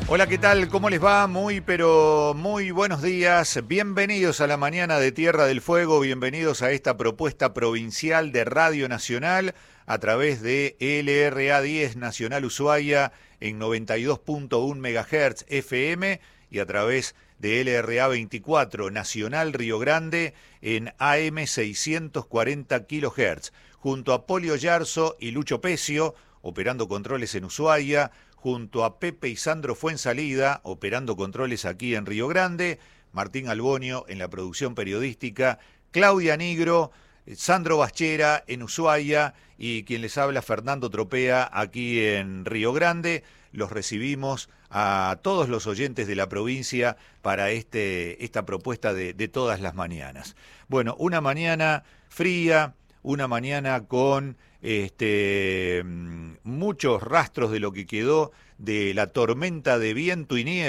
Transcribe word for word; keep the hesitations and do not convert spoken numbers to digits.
Hola, ¿qué tal? ¿Cómo les va? Muy, pero muy buenos días. Bienvenidos a la mañana de Tierra del Fuego, bienvenidos a esta propuesta provincial de Radio Nacional a través de L R A diez Nacional Ushuaia en noventa y dos punto uno megahertz F M y a través de L R A veinticuatro Nacional Río Grande en A M seiscientos cuarenta kilohertz, junto a Polio Yarzo y Lucho Pecio, operando controles en Ushuaia, junto a Pepe y Sandro Fuensalida, operando controles aquí en Río Grande, Martín Albonio en la producción periodística, Claudia Nigro, Sandro Baschera en Ushuaia y quien les habla, Fernando Tropea, aquí en Río Grande. Los recibimos a todos los oyentes de la provincia para este, esta propuesta de, de todas las mañanas. Bueno, una mañana fría, una mañana con este, muchos rastros de lo que quedó de la tormenta de viento y nieve